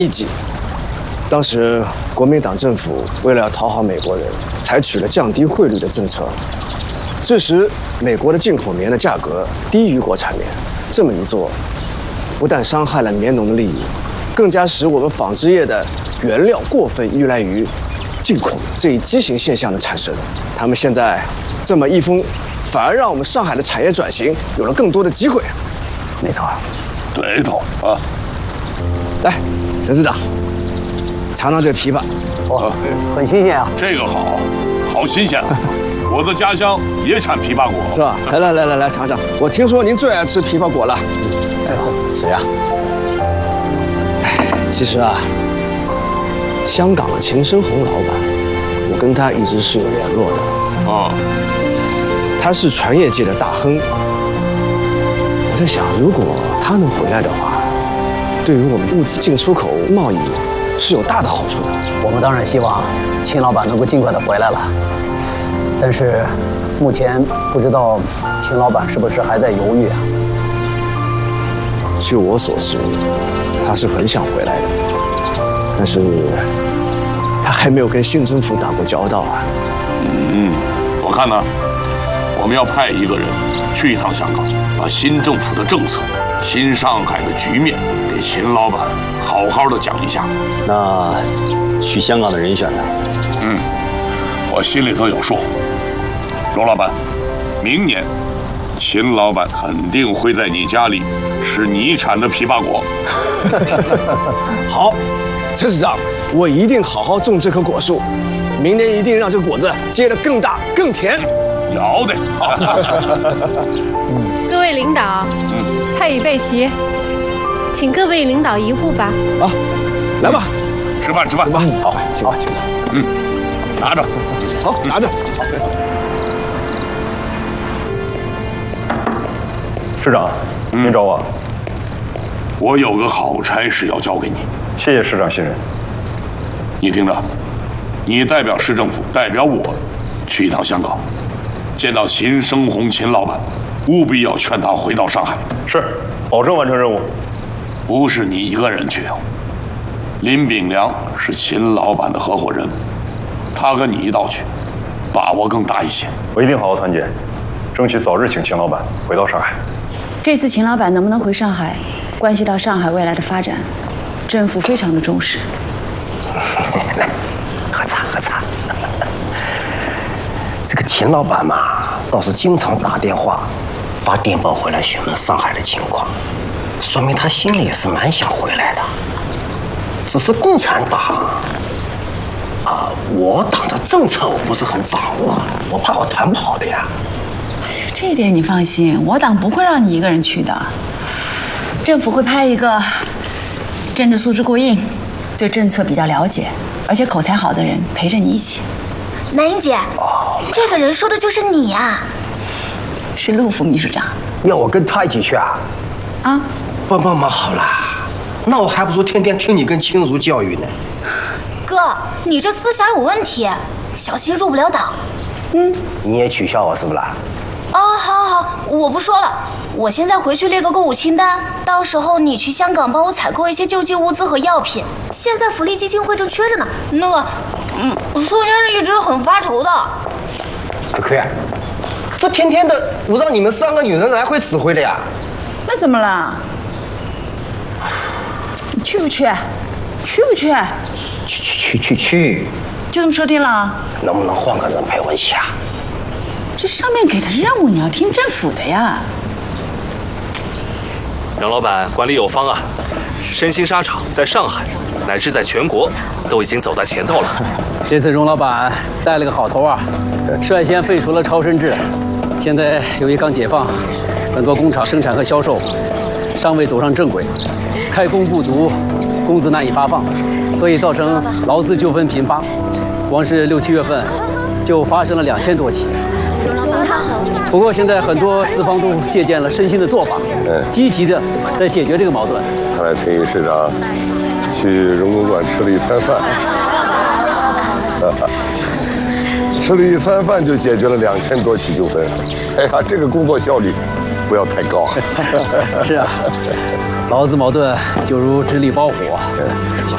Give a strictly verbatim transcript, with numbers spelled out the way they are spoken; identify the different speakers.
Speaker 1: 一级。当时国民党政府为了要讨好美国人，采取了降低汇率的政策，致使美国的进口棉的价格低于国产棉。这么一做，不但伤害了棉农的利益，更加使我们纺织业的原料过分依赖于进口这一畸形现象的产生。他们现在这么一封，反而让我们上海的产业转型有了更多的机会。
Speaker 2: 没错，
Speaker 3: 对头啊！
Speaker 1: 来，陈市长，尝尝这枇杷。
Speaker 2: 哇，很新鲜啊！
Speaker 3: 这个好，好新鲜啊！我的家乡也产枇杷果，
Speaker 1: 是吧？来来来来来，尝尝。我听说您最爱吃枇杷果了。
Speaker 2: 哎呦，谁呀？
Speaker 1: 哎，其实啊，香港的秦生红老板，我跟他一直是有联络的。
Speaker 3: 啊，
Speaker 1: 他是船业界的大亨。我在想，如果他能回来的话，对于我们物资进出口贸易是有大的好处的。
Speaker 2: 我们当然希望秦老板能够尽快的回来了，但是目前不知道秦老板是不是还在犹豫啊？
Speaker 1: 据我所知，他是很想回来的，但是他还没有跟新政府打过交道啊。
Speaker 3: 嗯，我看呢，我们要派一个人去一趟香港，把新政府的政策、新上海的局面给秦老板好好的讲一下。
Speaker 4: 那去香港的人选呢？
Speaker 3: 嗯，我心里头有数。荣老板，明年秦老板肯定会在你家里吃你产的枇杷果。
Speaker 1: 好，陈市长，我一定好好种这棵果树，明年一定让这果子结得更大更甜。
Speaker 3: 要得。
Speaker 5: 各位领导，
Speaker 3: 嗯，
Speaker 5: 菜已备齐，请各位领导移步吧。
Speaker 1: 啊，来吧，
Speaker 3: 吃饭吃饭。
Speaker 1: 好，请吧，请吧。
Speaker 3: 嗯，拿着。
Speaker 1: 好，拿着。
Speaker 6: 市长，您找我？
Speaker 3: 我有个好差事要交给你。
Speaker 6: 谢谢市长信任。
Speaker 3: 你听着，你代表市政府，代表我，去一趟香港，见到秦生红秦老板，务必要劝他回到上海。
Speaker 6: 是，保证完成任务。
Speaker 3: 不是你一个人去啊，林炳良是秦老板的合伙人，他跟你一道去，把握更大一些。
Speaker 6: 我一定好好团结，争取早日请秦老板回到上海。
Speaker 7: 这次秦老板能不能回上海，关系到上海未来的发展，政府非常的重视。
Speaker 2: 来，喝茶喝茶。这个秦老板嘛，倒是经常打电话、发电报回来询问上海的情况，说明他心里也是蛮想回来的。只是共产党啊，我党的政策我不是很掌握，我怕我谈不好的呀。
Speaker 7: 这点你放心，我党不会让你一个人去的。政府会派一个政治素质过硬、对政策比较了解，而且口才好的人陪着你一起。
Speaker 8: 南英姐，这个人说的就是你啊！
Speaker 7: 是陆副秘书长。
Speaker 2: 要我跟他一起去啊？
Speaker 7: 啊，
Speaker 2: 帮帮忙好了，那我还不如天天听你跟青如教育呢。
Speaker 8: 哥，你这思想有问题，小心入不了党。
Speaker 2: 嗯，你也取笑我是不啦？
Speaker 8: 哦，好好好，我不说了，我现在回去列个购物清单，到时候你去香港帮我采购一些救济物资和药品。现在福利基金会正缺着呢。那个，嗯，宋先生一直很发愁的。
Speaker 2: 可可呀，这天天的，我让你们三个女人来回指挥的呀。
Speaker 7: 那怎么了？你去不去？去不去？
Speaker 2: 去去去去去！
Speaker 7: 就这么说定了？
Speaker 2: 能不能换个人陪我一起啊？
Speaker 7: 这上面给的任务你要听政府的呀。
Speaker 9: 杨老板管理有方啊，身心沙场在上海乃至在全国都已经走在前头了。
Speaker 2: 这次荣老板带了个好头啊，率先废除了超生制。现在由于刚解放，很多工厂生产和销售尚未走上正轨，开工不足，工资难以发放，所以造成劳资纠纷频发。光是六七月份就发生了两千多起。不过现在很多资方都借鉴了身心的做法，积极的在解决这个矛盾。
Speaker 10: 看来陈毅市长去荣公馆吃了一餐饭，吃了一餐饭就解决了两千多起纠纷。哎呀，这个工作效率不要太高啊。
Speaker 2: 是啊，劳资矛盾就如纸里包火，